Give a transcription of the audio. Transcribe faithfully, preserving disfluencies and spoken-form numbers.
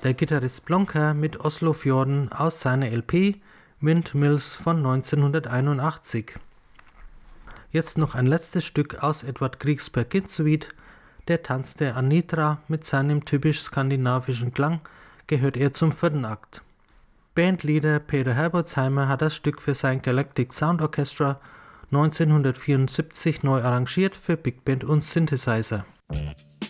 Der Gitarrist Blonker mit Oslofjorden aus seiner L P Windmills von neunzehnhunderteinundachtzig. Jetzt noch ein letztes Stück aus Edvard Griegs Peer Gynt Suite. Der Tanz der Anitra mit seinem typisch skandinavischen Klang gehört eher zum vierten Akt. Bandleader Peter Herbolzheimer hat das Stück für sein Galactic Sound Orchestra neunzehnhundertvierundsiebzig neu arrangiert für Big Band und Synthesizer.